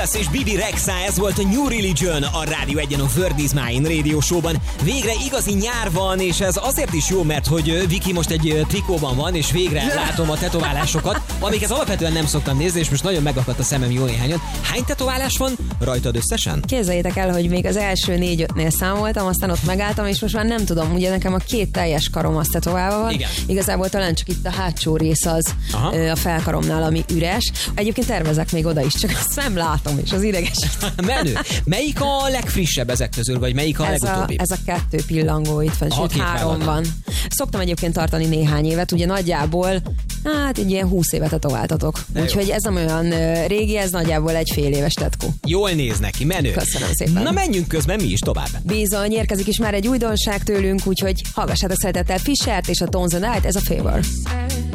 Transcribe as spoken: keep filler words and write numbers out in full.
És Bibi Rexha, ez volt a New Religion a Rádió egyen a Word is Mine Radio Show-ban. Végre igazi nyár van, és ez azért is jó, mert hogy Viki most egy trikóban van, és végre látom a tetoválásokat, amiket alapvetően nem szoktam nézni, és most nagyon megakadt a szemem jó néhányan. Hány tetoválás van rajtad összesen? Képzeljétek el, hogy még az első négy-ötnél számoltam, aztán ott megálltam, és most már nem tudom, ugye nekem a két teljes karom az tetoválva van. Igen. Igazából talán csak itt a hátsó rész az Aha. a felkaromnál, ami üres. Egyébként tervezek még oda is, csak azt nem látom, és az ideges. Menő. Melyik a legfrissebb ezek közül, vagy melyik a ez legutóbbi? A, ez a kettő pillangó itt van, Aha, sőt három van. van. Szoktam egyébként tartani néhány évet, ugye nagyjából, hát egy ilyen húsz évet tetováltatok. Úgyhogy ez nem olyan uh, régi, ez nagyjából egy fél éves tetkó. Jól néz neki, menő. Köszönöm szépen. Na menjünk közben mi is tovább. Bizony, érkezik is már egy újdonság tőlünk, úgyhogy hallgassátok szeretettel Fishert és a Tones and Night, ez a Favor.